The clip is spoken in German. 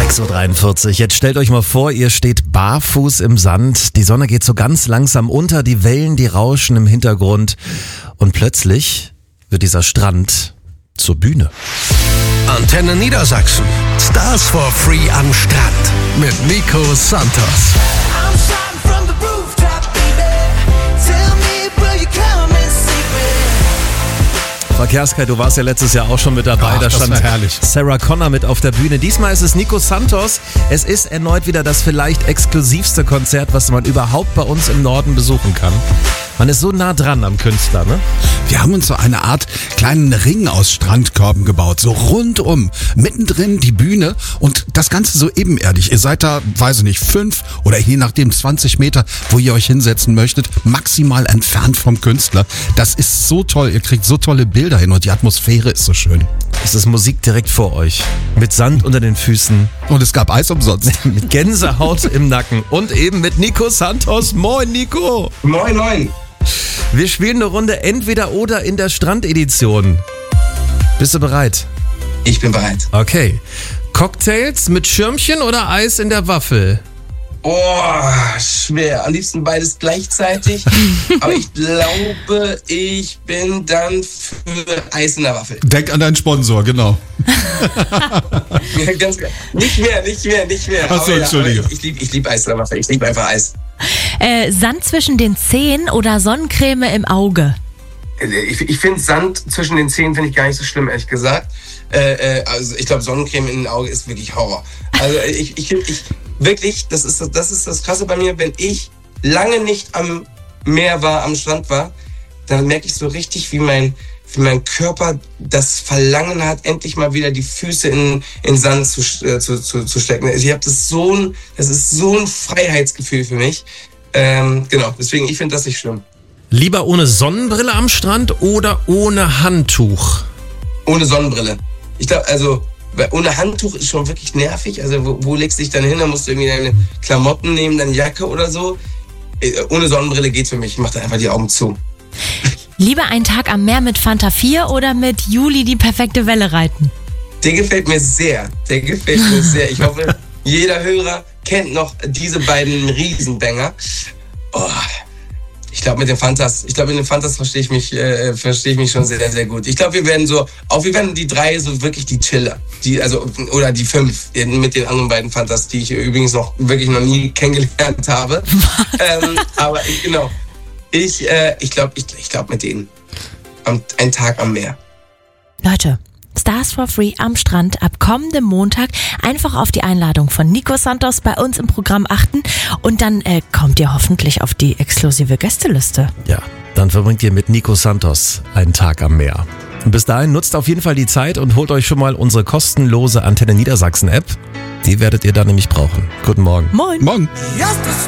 6:43 Uhr. Jetzt stellt euch mal vor, ihr steht barfuß im Sand. Die Sonne geht so ganz langsam unter, die Wellen, die rauschen im Hintergrund. Und plötzlich wird dieser Strand zur Bühne. Antenne Niedersachsen. Stars for Free am Strand. Mit Nico Santos. Verkehrskei, du warst ja letztes Jahr auch schon mit dabei. Ach, da das stand war herrlich. Sarah Connor mit auf der Bühne. Diesmal ist es Nico Santos. Es ist erneut wieder das vielleicht exklusivste Konzert, was man überhaupt bei uns im Norden besuchen kann. Man ist so nah dran am Künstler, ne? Wir haben uns so eine Art kleinen Ring aus Strandkörben gebaut, so rundum, mittendrin die Bühne und das Ganze so ebenerdig. Ihr seid da, weiß ich nicht, 5 oder je nachdem 20 Meter, wo ihr euch hinsetzen möchtet, maximal entfernt vom Künstler. Das ist so toll, ihr kriegt so tolle Bilder hin und die Atmosphäre ist so schön. Es ist Musik direkt vor euch. Mit Sand unter den Füßen. Und es gab Eis umsonst. Mit Gänsehaut im Nacken. Und eben mit Nico Santos. Moin, Nico. Moin, moin. Wir spielen eine Runde entweder oder in der Strandedition. Bist du bereit? Ich bin bereit. Okay. Cocktails mit Schirmchen oder Eis in der Waffel? Oh, schwer. Am liebsten beides gleichzeitig. Aber ich glaube, ich bin dann für Eis in der Waffel. Denk an deinen Sponsor, genau. Ja, ganz klar. Nicht mehr. Ach so, Aber Entschuldige. aber ich liebe Eis in der Waffel. Ich liebe einfach Eis. Sand zwischen den Zähnen oder Sonnencreme im Auge? Ich finde Sand zwischen den Zähnen finde ich gar nicht so schlimm, ehrlich gesagt. Also ich glaube, Sonnencreme in den Augen ist wirklich Horror. Also ich wirklich, das ist das Krasse bei mir, wenn ich lange nicht am Meer war, am Strand war, dann merke ich so richtig, wie mein Körper das Verlangen hat, endlich mal wieder die Füße in Sand zu stecken. Ich habe das ist so ein Freiheitsgefühl für mich. Genau, deswegen, ich finde das nicht schlimm. Lieber ohne Sonnenbrille am Strand oder ohne Handtuch? Ohne Sonnenbrille. Ich glaube, also ohne Handtuch ist schon wirklich nervig. Also wo legst du dich dann hin? Da musst du irgendwie deine Klamotten nehmen, deine Jacke oder so. Ohne Sonnenbrille geht's für mich. Ich mache da einfach die Augen zu. Lieber einen Tag am Meer mit Fanta 4 oder mit Juli die perfekte Welle reiten? Der gefällt mir sehr. Ich hoffe, jeder Hörer kennt noch diese beiden Riesenbanger. Oh, ich glaube, mit den Fantas verstehe ich mich schon sehr, sehr gut. Ich glaube, wir werden die 3 so wirklich die Chiller. Oder die 5 mit den anderen beiden Fantas, die ich übrigens noch nie kennengelernt habe. Aber genau. Ich glaube mit denen. Ein Tag am Meer. Leute, Stars for Free am Strand ab kommendem Montag. Einfach auf die Einladung von Nico Santos bei uns im Programm achten und dann kommt ihr hoffentlich auf die exklusive Gästeliste. Ja, dann verbringt ihr mit Nico Santos einen Tag am Meer. Und bis dahin nutzt auf jeden Fall die Zeit und holt euch schon mal unsere kostenlose Antenne Niedersachsen App. Die werdet ihr dann nämlich brauchen. Guten Morgen. Moin. Morgen.